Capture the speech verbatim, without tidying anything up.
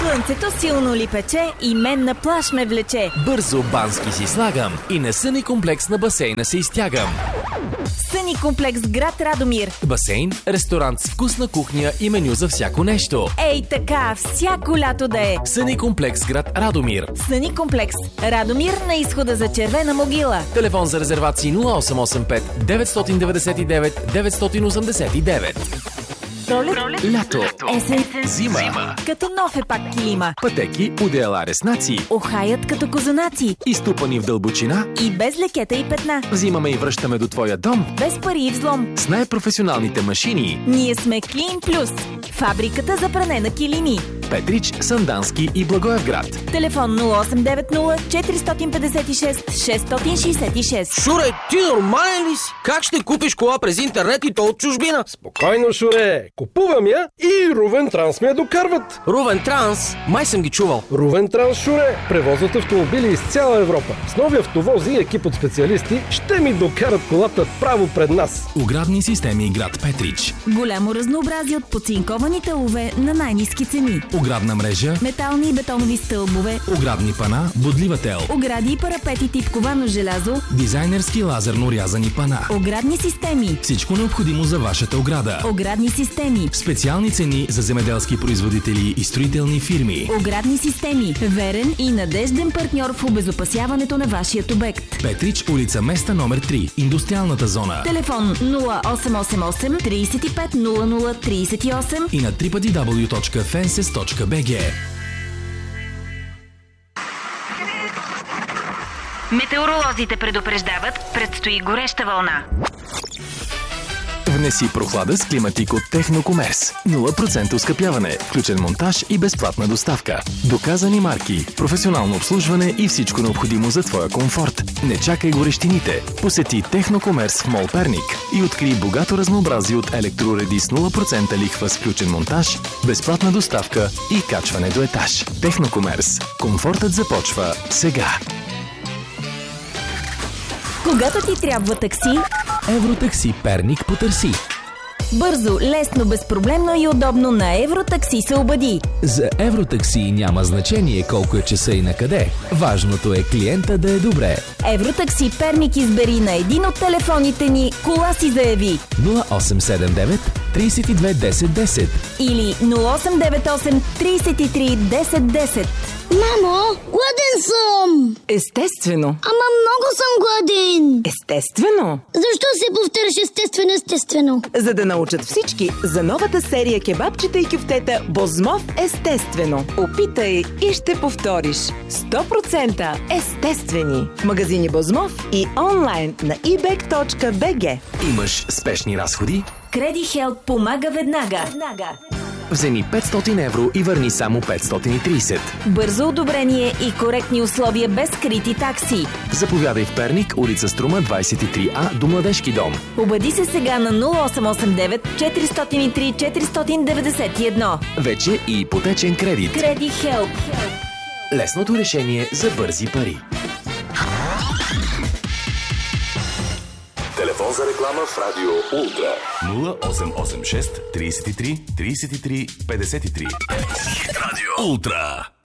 Слънцето силно ли пече и мен на плаж ме влече. Бързо бански си слагам и на съни комплекс на басейна се изтягам. Съни комплекс град Радомир. Басейн, ресторант с вкусна кухня и меню за всяко нещо. Ей така, всяко лято да е. Съни комплекс град Радомир. Съни комплекс Радомир на изхода за Червена могила. Телефон за резервации нула осем осем пет девет девет девет девет осем девет. Пролет, Лято, есен, зима, зима. Като нов е пак килима. Пътеки, одеяла, ресници. Охаят като козунаци. Изтупани в дълбочина. И без лекета и петна. Взимаме и връщаме до твоя дом. Без пари и взлом. С най-професионалните машини. Ние сме Клин Плюс. Фабриката за пране на килими. Петрич, Сандански и Благоевград. Телефон нула осем девет нула четири пет шест шест шест шест. Шуре, ти нормален ли си? Как ще купиш кола през интернет и то от чужбина? Спокойно, Шуре. Купувам я и Рувен Транс ме я докарват. Рувен Транс? Май съм ги чувал. Рувен Транс, Шуре, превозват автомобили из цяла Европа. С нови автовози и екип от специалисти ще ми докарат колата право пред нас. Оградни системи град Петрич. Голямо разнообразие от подцинковани тълове на най-ниски цени. Оградна мрежа, Метални и бетонови стълбове, оградни пана, бодлива тел, огради и парапети тип ковано желязо, дизайнерски лазерно рязани пана. оградни системи, Всичко необходимо за вашата ограда. оградни системи, Специални цени за земеделски производители и строителни фирми. оградни системи, верен и надежден партньор в обезопасяването на вашият обект. Петрич, улица Места номер три, индустриалната зона. Телефон нула осем осем осем тридесет и пет нула нула тридесет и осем И на дабъл ю дабъл ю дабъл ю точка фенсес точка би джи. Метеоролозите предупреждават, предстои гореща вълна. Внеси прохлада с климатик от Технокомерс. нула процента оскъпяване, включен монтаж и безплатна доставка. Доказани марки, професионално обслужване и всичко необходимо за твоя комфорт. Не чакай горещините. Посети Технокомерс в Мол Перник и открий богато разнообразие от електроуреди с нула процента лихва с включен монтаж, безплатна доставка и качване до етаж. Технокомерс. Комфортът започва сега. Когато ти трябва такси, Евротакси Перник потърси. бързо, лесно, безпроблемно и удобно на Евротакси се обади. За Евротакси няма значение колко е часа и на къде. Важното е клиента да е добре. Евротакси Перник избери на един от телефоните ни, кола си заяви. нула осем седем девет тридесет и две десет десет. Или нула осем девет осем тридесет и три десет десет. Мамо, гладен съм! Естествено. Ама много съм гладен! Естествено. Защо се повтаряш естествено, естествено? За да научат всички за новата серия кебабчета и кюфтета Бозмов естествено. Опитай и ще повториш. сто процента естествени. В магазини Бозмов и онлайн на и бек точка би джи. Имаш спешни разходи? Креди Хелп помага веднага. Вземи петстотин евро и върни само петстотин и тридесет. Бързо одобрение и коректни условия без скрити такси. Заповядай в Перник, улица Струма двадесет и три А до Младежки дом. Обади се сега на нула осем осем девет четири нула три четири девет едно. Вече и ипотечен кредит. Креди Хелп. Лесното решение за бързи пари. Телефон за реклама в Радио Ултра нула осем осем шест тридесет и три тридесет и три петдесет и три. Радио Ултра.